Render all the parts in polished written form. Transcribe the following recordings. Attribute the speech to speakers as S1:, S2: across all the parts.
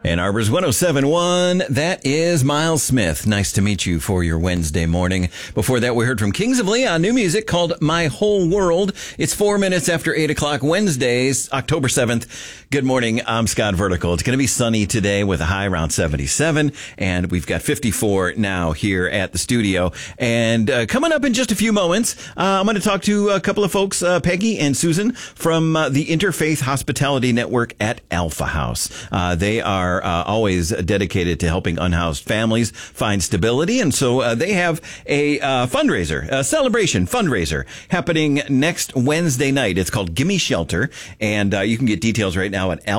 S1: Ann Arbor's 107.1, that is Miles Smith. Nice to meet you for your Wednesday morning. Before that, we heard from Kings of Leon, new music called My Whole World. It's 4 minutes after 8 o'clock, Wednesdays, October 7th. Good morning, I'm Scott Vertical. It's going to be sunny today with a high around 77, and we've got 54 now here at the studio. And coming up in just a few moments, I'm going to talk to a couple of folks, Peggy and Susan, from the Interfaith Hospitality Network at Alpha House. They are always dedicated to helping unhoused families find stability. And so they have a fundraiser, a celebration fundraiser happening next Wednesday night. It's called Gimme Shelter. And you can get details right now at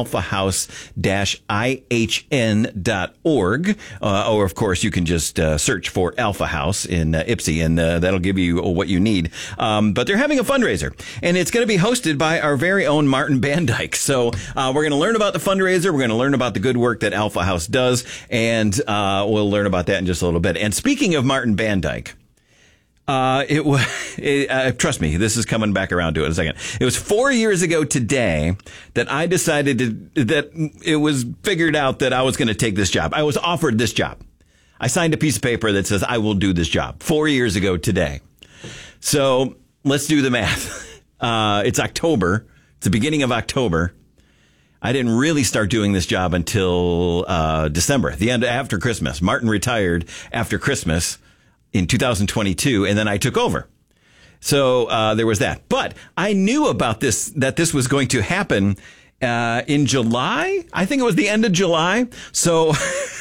S1: alphahouse-ihn.org. Or, of course, you can just search for Alpha House in Ypsi, and that'll give you what you need. But they're having a fundraiser, and it's going to be hosted by our very own Martin Bandyke. So we're going to learn about the fundraiser. We're going to learn about the good work that Alpha House does, and we'll learn about that in just a little bit. And speaking of Martin Bandyke, trust me, this is coming back around to it in a second. It was 4 years ago today that I decided that it was figured out that I was going to take this job. I was offered this job. I signed a piece of paper that says I will do this job 4 years ago today. So let's do the math. It's October. It's the beginning of October. I didn't really start doing this job until December, the end after Christmas. Martin retired after Christmas in 2022, and then I took over. So there was that. But I knew about this, that this was going to happen in July. I think it was the end of July. So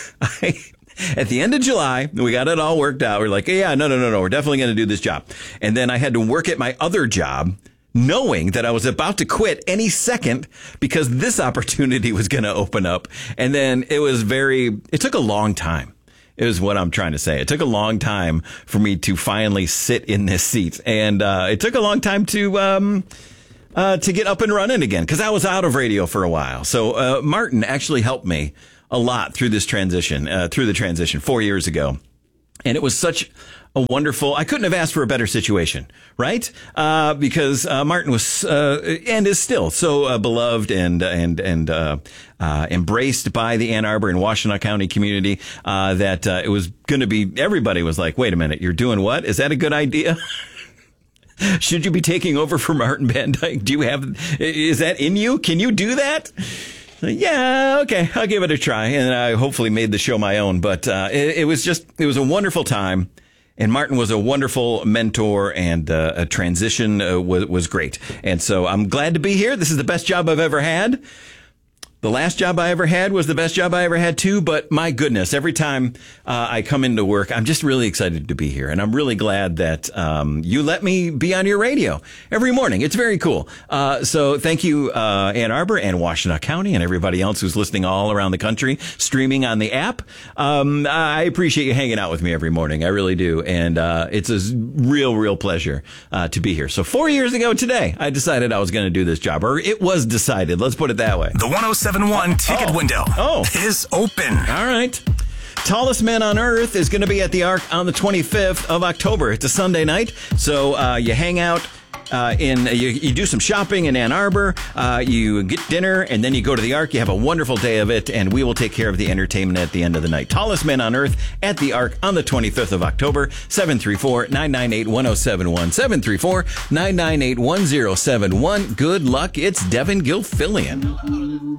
S1: at the end of July, we got it all worked out. We're like, yeah, no. We're definitely going to do this job. And then I had to work at my other job, knowing that I was about to quit any second because this opportunity was going to open up. And then it took a long time. Is what I'm trying to say. It took a long time for me to finally sit in this seat. And it took a long time to get up and running again because I was out of radio for a while. So Martin actually helped me a lot through this transition, through the transition 4 years ago. And it was such a wonderful, I couldn't have asked for a better situation, right? Because Martin was and is still so beloved and embraced by the Ann Arbor and Washtenaw County community that it was going to be, everybody was like, wait a minute, you're doing what? Is that a good idea? Should you be taking over for Martin Bandyke? Is that in you? Can you do that? Yeah, okay, I'll give it a try. And I hopefully made the show my own. But it was a wonderful time. And Martin was a wonderful mentor, and a transition was great. And so I'm glad to be here. This is the best job I've ever had. The last job I ever had was the best job I ever had, too. But my goodness, every time I come into work, I'm just really excited to be here. And I'm really glad that you let me be on your radio every morning. It's very cool. So thank you, Ann Arbor and Washtenaw County and everybody else who's listening all around the country, streaming on the app. I appreciate you hanging out with me every morning. I really do. And it's a real pleasure to be here. So 4 years ago today, I decided I was going to do this job. Or it was decided. Let's put it that way.
S2: The 107.1 ticket window is open.
S1: All right. Tallest Man on Earth is going to be at the Ark on the 25th of October. It's a Sunday night. So you hang out you do some shopping in Ann Arbor, you get dinner, and then you go to the Ark. You have a wonderful day of it, and we will take care of the entertainment at the end of the night. Tallest Man on Earth at the Ark on the 25th of October, 734-998-1071, 734-998-1071. Good luck. It's Devin Gilfillian.